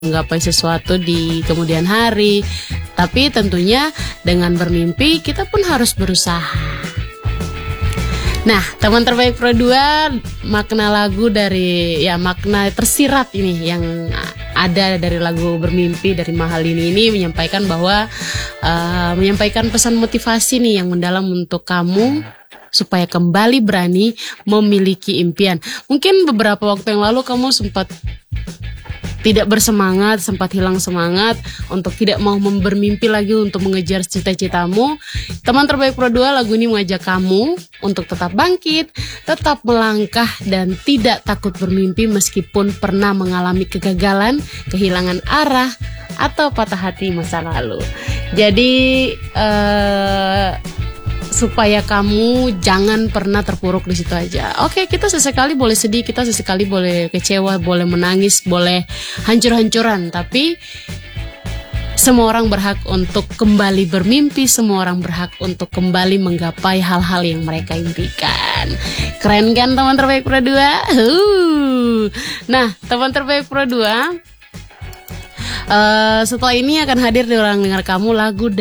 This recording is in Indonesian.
menggapai sesuatu di kemudian hari. Tapi tentunya dengan bermimpi kita pun harus berusaha. Nah, teman terbaik Pro 2, makna lagu dari makna tersirat ini yang ada dari lagu Bermimpi dari Mahalini ini menyampaikan bahwa menyampaikan pesan motivasi nih yang mendalam untuk kamu supaya kembali berani memiliki impian. Mungkin beberapa waktu yang lalu kamu sempat tidak bersemangat, sempat hilang semangat untuk tidak mau bermimpi lagi untuk mengejar cita-citamu. Teman terbaik Pro 2, lagu ini mengajak kamu untuk tetap bangkit, tetap melangkah dan tidak takut bermimpi meskipun pernah mengalami kegagalan, kehilangan arah atau patah hati masa lalu. Jadi supaya kamu jangan pernah terpuruk di situ aja. Oke, kita sesekali boleh sedih, kita sesekali boleh kecewa, boleh menangis, boleh hancur-hancuran, tapi semua orang berhak untuk kembali bermimpi, semua orang berhak untuk kembali menggapai hal-hal yang mereka impikan. Keren kan teman terbaik Pro 2? Nah, teman terbaik Pro 2, setelah ini akan hadir di Orang Dengar Kamu lagu